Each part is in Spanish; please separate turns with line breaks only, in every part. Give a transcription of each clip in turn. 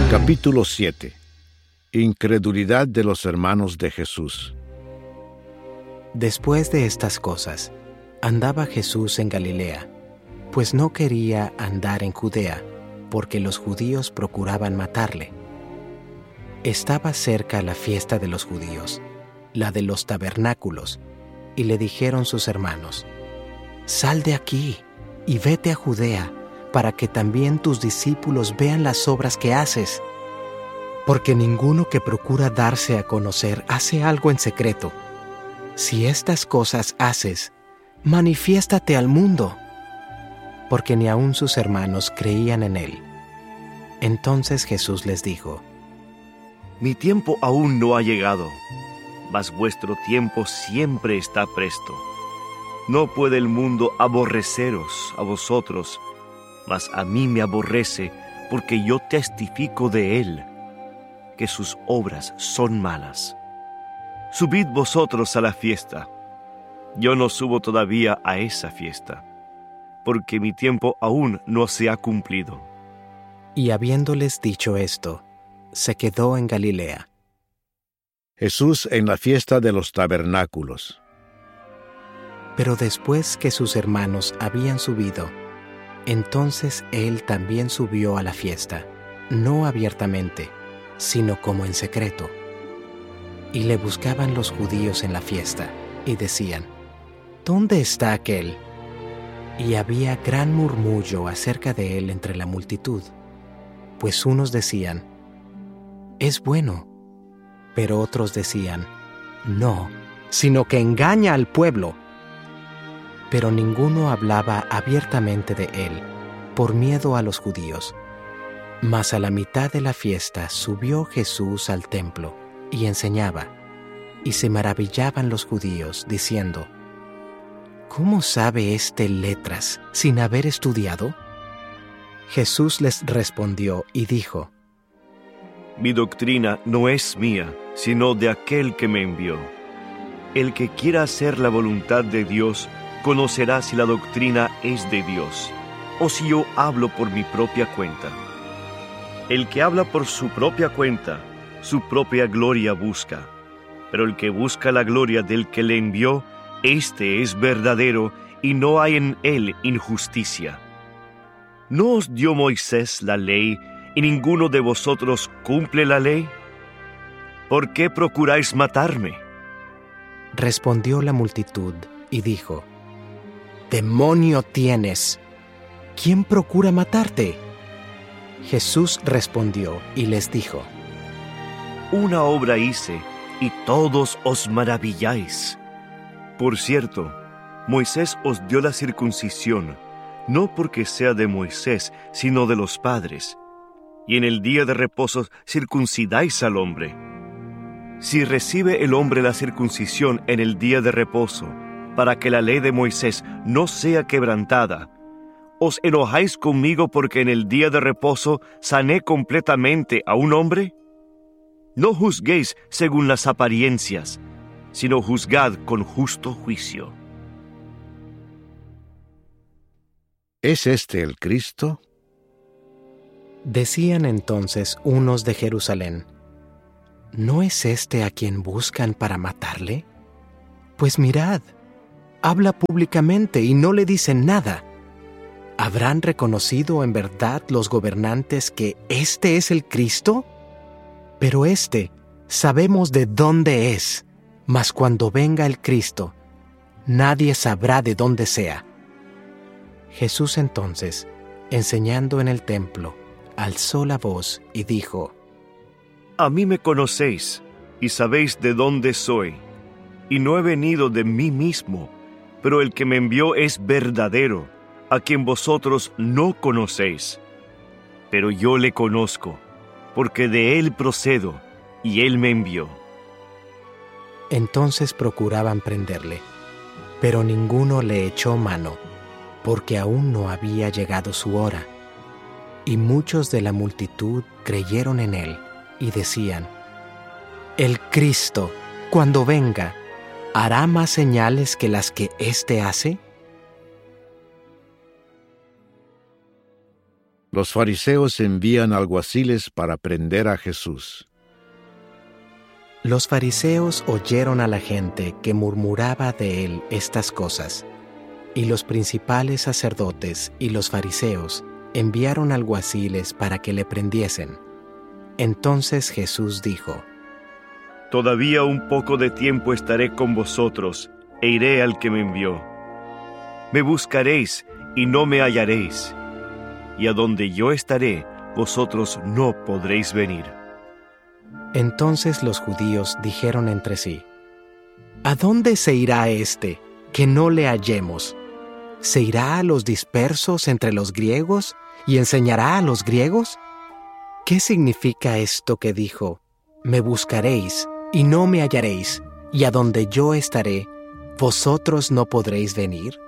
Capítulo 7. Incredulidad de los hermanos de Jesús.
Después de estas cosas, andaba Jesús en Galilea, pues no quería andar en Judea, porque los judíos procuraban matarle. Estaba cerca la fiesta de los judíos, la de los tabernáculos, y le dijeron sus hermanos: «Sal de aquí y vete a Judea, para que también tus discípulos vean las obras que haces. Porque ninguno que procura darse a conocer hace algo en secreto. Si estas cosas haces, manifiéstate al mundo». Porque ni aun sus hermanos creían en él. Entonces Jesús les dijo:
Mi tiempo aún no ha llegado, mas vuestro tiempo siempre está presto. No puede el mundo aborreceros a vosotros, mas a mí me aborrece, porque yo testifico de él, que sus obras son malas. Subid vosotros a la fiesta. Yo no subo todavía a esa fiesta, porque mi tiempo aún no se ha cumplido.
Y habiéndoles dicho esto, se quedó en Galilea.
Jesús en la fiesta de los tabernáculos.
Pero después que sus hermanos habían subido, entonces él también subió a la fiesta, no abiertamente, sino como en secreto. Y le buscaban los judíos en la fiesta, y decían: ¿Dónde está aquel? Y había gran murmullo acerca de él entre la multitud, pues unos decían: «Es bueno», pero otros decían: «No, sino que engaña al pueblo». Pero ninguno hablaba abiertamente de él, por miedo a los judíos. Mas a la mitad de la fiesta subió Jesús al templo y enseñaba, y se maravillaban los judíos, diciendo: ¿Cómo sabe éste letras sin haber estudiado? Jesús les respondió y dijo:
Mi doctrina no es mía, sino de aquel que me envió. El que quiera hacer la voluntad de Dios, conocerá si la doctrina es de Dios, o si yo hablo por mi propia cuenta. El que habla por su propia cuenta, su propia gloria busca. Pero el que busca la gloria del que le envió, éste es verdadero, y no hay en él injusticia. ¿No os dio Moisés la ley, y ninguno de vosotros cumple la ley? ¿Por qué procuráis matarme?
Respondió la multitud y dijo: «¡Demonio tienes! ¿Quién procura matarte?» Jesús respondió y les dijo:
Una obra hice, y todos os maravilláis. Por cierto, Moisés os dio la circuncisión, no porque sea de Moisés, sino de los padres. Y en el día de reposo circuncidáis al hombre. Si recibe el hombre la circuncisión en el día de reposo, para que la ley de Moisés no sea quebrantada, ¿os enojáis conmigo porque en el día de reposo sané completamente a un hombre? No juzguéis según las apariencias, sino juzgad con justo juicio.
¿Es este el Cristo?
Decían entonces unos de Jerusalén: ¿No es este a quien buscan para matarle? Pues mirad, habla públicamente y no le dicen nada. ¿Habrán reconocido en verdad los gobernantes que este es el Cristo? Pero sabemos de dónde es, mas cuando venga el Cristo, nadie sabrá de dónde sea. Jesús entonces, enseñando en el templo, alzó la voz y dijo:
A mí me conocéis, y sabéis de dónde soy, y no he venido de mí mismo, pero el que me envió es verdadero, a quien vosotros no conocéis. Pero yo le conozco, porque de él procedo, y él me envió.
Entonces procuraban prenderle, pero ninguno le echó mano, porque aún no había llegado su hora. Y muchos de la multitud creyeron en él, y decían: El Cristo, cuando venga, ¿hará más señales que las que éste hace?
Los fariseos envían alguaciles para prender a Jesús.
Los fariseos oyeron a la gente que murmuraba de él estas cosas, y los principales sacerdotes y los fariseos enviaron alguaciles para que le prendiesen. Entonces Jesús dijo:
Todavía un poco de tiempo estaré con vosotros, e iré al que me envió. Me buscaréis y no me hallaréis, y a donde yo estaré, vosotros no podréis venir.
Entonces los judíos dijeron entre sí: ¿A dónde se irá éste, que no le hallemos? ¿Se irá a los dispersos entre los griegos y enseñará a los griegos? ¿Qué significa esto que dijo: Me buscaréis y no me hallaréis, y a donde yo estaré, vosotros no podréis venir?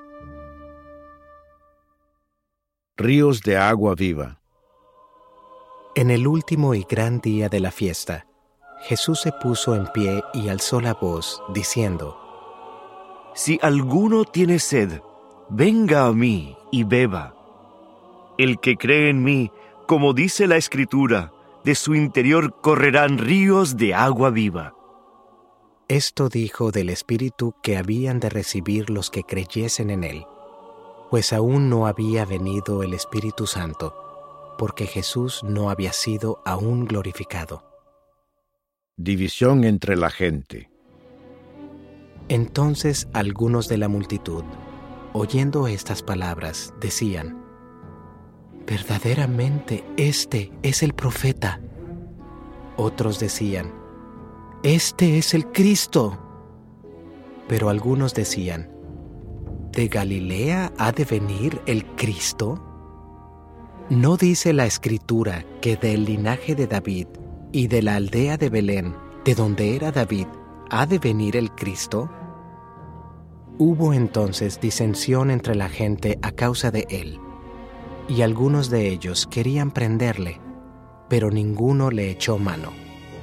Ríos de agua viva.
En el último y gran día de la fiesta, Jesús se puso en pie y alzó la voz, diciendo:
Si alguno tiene sed, venga a mí y beba. El que cree en mí, como dice la Escritura, de su interior correrán ríos de agua viva.
Esto dijo del Espíritu que habían de recibir los que creyesen en él, pues aún no había venido el Espíritu Santo, porque Jesús no había sido aún glorificado.
División entre la gente.
Entonces algunos de la multitud, oyendo estas palabras, decían: Verdaderamente este es el profeta. Otros decían: Este es el Cristo. Pero algunos decían: ¿De Galilea ha de venir el Cristo? ¿No dice la Escritura que del linaje de David y de la aldea de Belén, de donde era David, ha de venir el Cristo? Hubo entonces disensión entre la gente a causa de él, y algunos de ellos querían prenderle, pero ninguno le echó mano.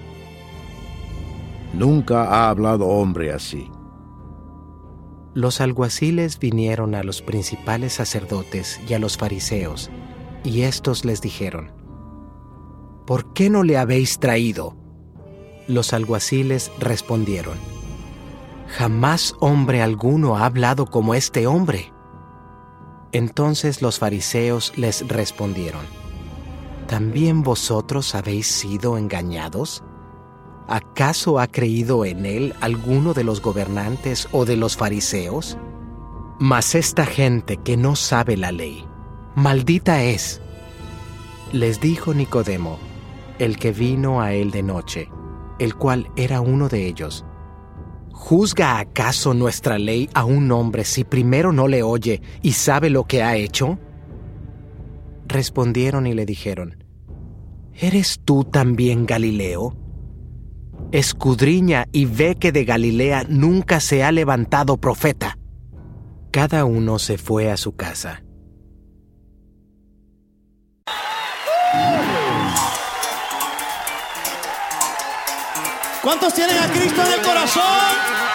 Nunca ha hablado hombre así.
Los alguaciles vinieron a los principales sacerdotes y a los fariseos, y éstos les dijeron: ¿Por qué no le habéis traído? Los alguaciles respondieron: Jamás hombre alguno ha hablado como este hombre. Entonces los fariseos les respondieron: ¿También vosotros habéis sido engañados? ¿Acaso ha creído en él alguno de los gobernantes o de los fariseos? Mas esta gente que no sabe la ley, maldita es. Les dijo Nicodemo, el que vino a él de noche, el cual era uno de ellos: ¿Juzga acaso nuestra ley a un hombre si primero no le oye y sabe lo que ha hecho? Respondieron y le dijeron: ¿Eres tú también Galileo? Escudriña y ve que de Galilea nunca se ha levantado profeta. Cada uno se fue a su casa.
¿Cuántos tienen a Cristo en el corazón?